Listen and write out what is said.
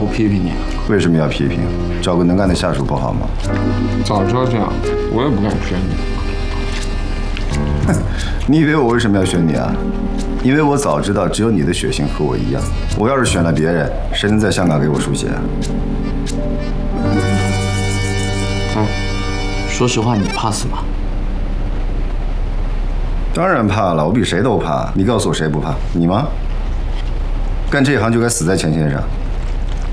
不批评你？ 为什么要批评？找个能干的下属不好吗？ 早知道这样，我也不敢选你。 哼，你以为我为什么要选你啊？因为我早知道只有你的血型和我一样。我要是选了别人，谁能在香港给我输血啊？ 说实话，你怕死吗？ 当然怕了，我比谁都怕。你告诉我谁不怕？你吗？干这行就该死在前线上。